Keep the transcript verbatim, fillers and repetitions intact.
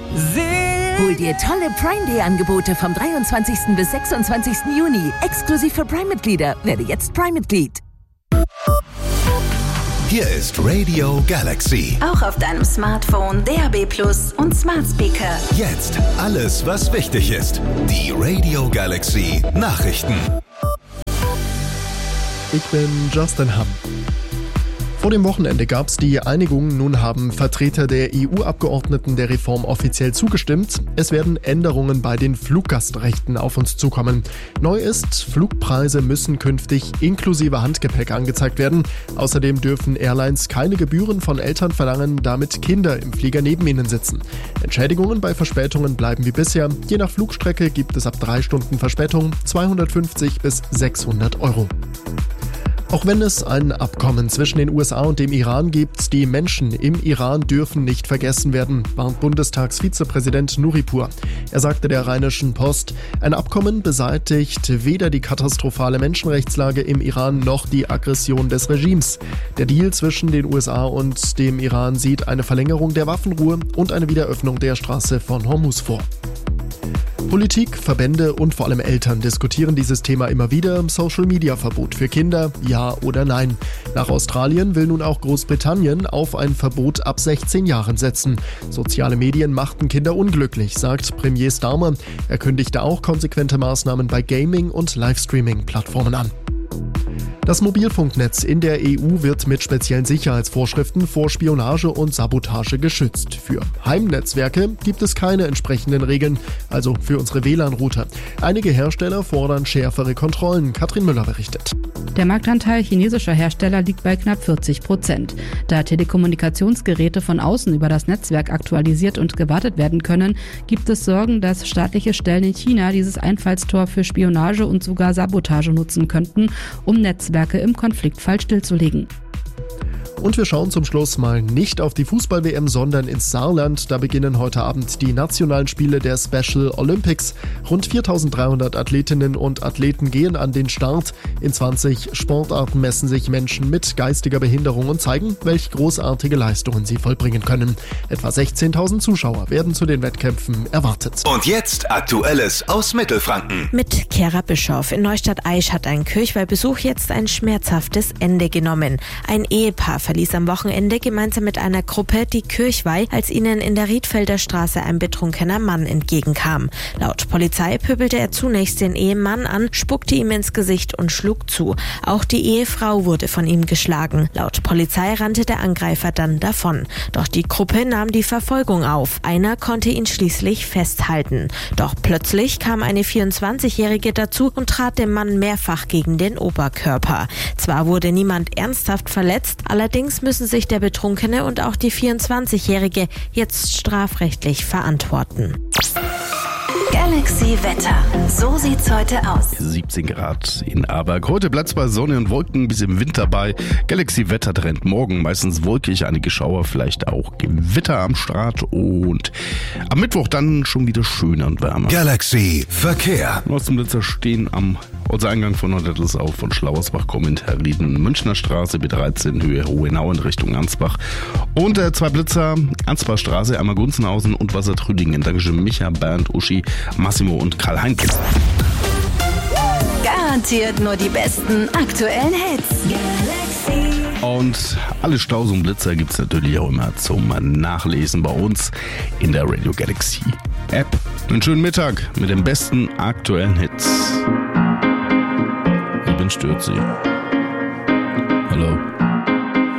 Hol dir tolle Prime-Day-Angebote vom dreiundzwanzigsten bis sechsundzwanzigsten Juni. Exklusiv für Prime-Mitglieder. Werde jetzt Prime-Mitglied. Hier ist Radio Galaxy. Auch auf deinem Smartphone, D A B Plus und Smart Speaker. Jetzt alles, was wichtig ist. Die Radio Galaxy Nachrichten. Ich bin Justin Hamm. Vor dem Wochenende gab es die Einigung. Nun haben Vertreter der E U-Abgeordneten der Reform offiziell zugestimmt. Es werden Änderungen bei den Fluggastrechten auf uns zukommen. Neu ist, Flugpreise müssen künftig inklusive Handgepäck angezeigt werden. Außerdem dürfen Airlines keine Gebühren von Eltern verlangen, damit Kinder im Flieger neben ihnen sitzen. Entschädigungen bei Verspätungen bleiben wie bisher. Je nach Flugstrecke gibt es ab drei Stunden Verspätung zweihundertfünfzig bis sechshundert Euro. Auch wenn es ein Abkommen zwischen den U S A und dem Iran gibt, die Menschen im Iran dürfen nicht vergessen werden, warnt Bundestagsvizepräsident Nuripur. Er sagte der Rheinischen Post, ein Abkommen beseitigt weder die katastrophale Menschenrechtslage im Iran noch die Aggression des Regimes. Der Deal zwischen den U S A und dem Iran sieht eine Verlängerung der Waffenruhe und eine Wiederöffnung der Straße von Hormuz vor. Politik, Verbände und vor allem Eltern diskutieren dieses Thema immer wieder. Social-Media-Verbot für Kinder, ja oder nein. Nach Australien will nun auch Großbritannien auf ein Verbot ab sechzehn Jahren setzen. Soziale Medien machten Kinder unglücklich, sagt Premier Starmer. Er kündigte auch konsequente Maßnahmen bei Gaming- und Livestreaming-Plattformen an. Das Mobilfunknetz in der E U wird mit speziellen Sicherheitsvorschriften vor Spionage und Sabotage geschützt. Für Heimnetzwerke gibt es keine entsprechenden Regeln, also für unsere W L A N-Router. Einige Hersteller fordern schärfere Kontrollen. Katrin Müller berichtet. Der Marktanteil chinesischer Hersteller liegt bei knapp vierzig Prozent. Da Telekommunikationsgeräte von außen über das Netzwerk aktualisiert und gewartet werden können, gibt es Sorgen, dass staatliche Stellen in China dieses Einfallstor für Spionage und sogar Sabotage nutzen könnten, um Netzwerke im Konfliktfall stillzulegen. Und wir schauen zum Schluss mal nicht auf die Fußball-W M, sondern ins Saarland. Da beginnen heute Abend die nationalen Spiele der Special Olympics. Rund viertausenddreihundert Athletinnen und Athleten gehen an den Start. In zwanzig Sportarten messen sich Menschen mit geistiger Behinderung und zeigen, welch großartige Leistungen sie vollbringen können. Etwa sechzehntausend Zuschauer werden zu den Wettkämpfen erwartet. Und jetzt Aktuelles aus Mittelfranken. Mit Kera Bischof in Neustadt-Aisch hat ein Kirchweihbesuch jetzt ein schmerzhaftes Ende genommen. Ein Ehepaar verließ am Wochenende gemeinsam mit einer Gruppe die Kirchweih, als ihnen in der Riedfelder Straße ein betrunkener Mann entgegenkam. Laut Polizei pöbelte er zunächst den Ehemann an, spuckte ihm ins Gesicht und schlug zu. Auch die Ehefrau wurde von ihm geschlagen. Laut Polizei rannte der Angreifer dann davon. Doch die Gruppe nahm die Verfolgung auf. Einer konnte ihn schließlich festhalten. Doch plötzlich kam eine vierundzwanzigjährige dazu und trat dem Mann mehrfach gegen den Oberkörper. Zwar wurde niemand ernsthaft verletzt, allerdings müssen sich der Betrunkene und auch die vierundzwanzigjährige jetzt strafrechtlich verantworten. Galaxy Wetter. So sieht's heute aus. siebzehn Grad in Aberg. Heute bleibt bei Sonne und Wolken bis im Winter bei. Galaxy Wetter Trend morgen meistens wolkig, einige Schauer, vielleicht auch Gewitter am Start und am Mittwoch dann schon wieder schöner und wärmer. Galaxy Verkehr. Nordblitzer stehen am Ortseingang von Nordetelsau von Schlauersbach kommend Herrieden, Münchner Straße B dreizehn Höhe Hohenau in Richtung Ansbach und äh, zwei Blitzer, Ansbachstraße, einmal Gunzenhausen und Wassertrüdingen. Dankeschön Micha, Bernd, Uschi, Massimo und Karl-Heinz. Garantiert nur die besten aktuellen Hits. Galaxy. Und alle Staus und Blitzer gibt es natürlich auch immer zum Nachlesen bei uns in der Radio Galaxy App. Einen schönen Mittag mit den besten aktuellen Hits. Ich bin Stürzi. Hallo.